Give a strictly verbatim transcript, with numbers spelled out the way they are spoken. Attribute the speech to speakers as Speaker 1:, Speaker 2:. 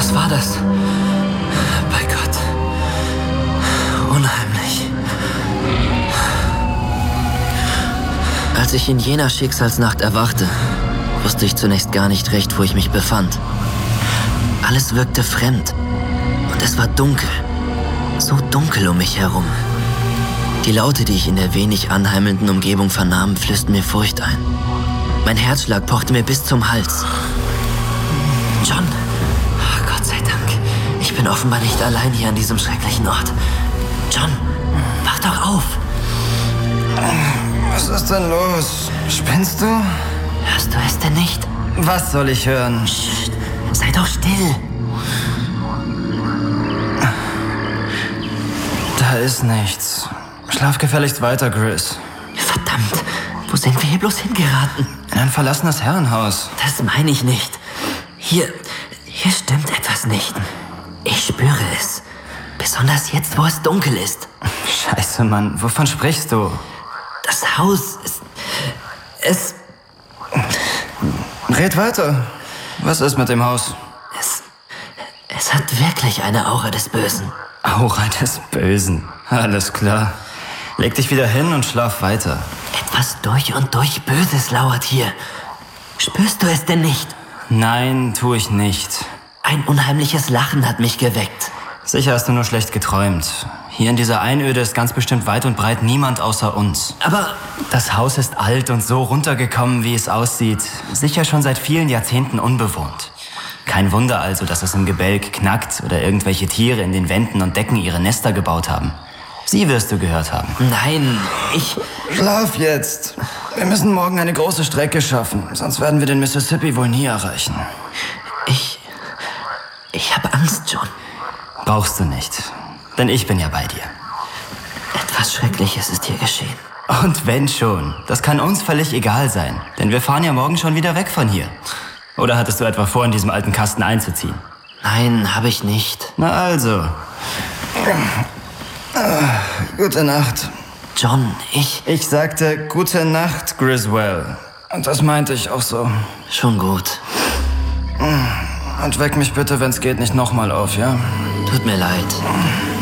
Speaker 1: Was war das? Bei Gott. Unheimlich. Als ich in jener Schicksalsnacht erwachte, wusste ich zunächst gar nicht recht, wo ich mich befand. Alles wirkte fremd und es war dunkel. So dunkel um mich herum. Die Laute, die ich in der wenig anheimelnden Umgebung vernahm, flößten mir Furcht ein. Mein Herzschlag pochte mir bis zum Hals. John, oh, Gott sei Dank. Ich bin offenbar nicht allein hier an diesem schrecklichen Ort. John, wach doch auf.
Speaker 2: Was ist denn los? Spinnst du?
Speaker 1: Hörst du es denn nicht?
Speaker 2: Was soll ich hören?
Speaker 1: Psst, sei doch still.
Speaker 2: Da ist nichts. Schlaf gefälligst weiter, Gris.
Speaker 1: Verdammt, wo sind wir hier bloß hingeraten?
Speaker 2: In ein verlassenes Herrenhaus.
Speaker 1: Das meine ich nicht. Hier, hier stimmt etwas nicht. Ich spüre es. Besonders jetzt, wo es dunkel ist.
Speaker 2: Scheiße, Mann. Wovon sprichst du?
Speaker 1: Das Haus ist... Es...
Speaker 2: Red weiter. Was ist mit dem Haus?
Speaker 1: Es... Es hat wirklich eine Aura des Bösen.
Speaker 2: Aura des Bösen. Alles klar. Leg dich wieder hin und schlaf weiter.
Speaker 1: Etwas durch und durch Böses lauert hier. Spürst du es denn nicht?
Speaker 2: Nein, tu ich nicht.
Speaker 1: Ein unheimliches Lachen hat mich geweckt.
Speaker 2: Sicher hast du nur schlecht geträumt. Hier in dieser Einöde ist ganz bestimmt weit und breit niemand außer uns.
Speaker 1: Aber...
Speaker 2: Das Haus ist alt und so runtergekommen, wie es aussieht. Sicher schon seit vielen Jahrzehnten unbewohnt. Kein Wunder also, dass es im Gebälk knackt oder irgendwelche Tiere in den Wänden und Decken ihre Nester gebaut haben. Sie wirst du gehört haben.
Speaker 1: Nein, ich...
Speaker 2: Schlaf jetzt. Wir müssen morgen eine große Strecke schaffen, sonst werden wir den Mississippi wohl nie erreichen.
Speaker 1: Ich... Ich habe Angst, John.
Speaker 2: Brauchst du nicht, denn ich bin ja bei dir.
Speaker 1: Etwas Schreckliches ist hier geschehen.
Speaker 2: Und wenn schon, das kann uns völlig egal sein, denn wir fahren ja morgen schon wieder weg von hier. Oder hattest du etwa vor, in diesem alten Kasten einzuziehen?
Speaker 1: Nein, habe ich nicht.
Speaker 2: Na also. Gute Nacht.
Speaker 1: John, ich...
Speaker 2: Ich sagte gute Nacht, Griswold. Und das meinte ich auch so.
Speaker 1: Schon gut.
Speaker 2: Und weck mich bitte, wenn's geht, nicht nochmal auf, ja?
Speaker 1: Tut mir leid.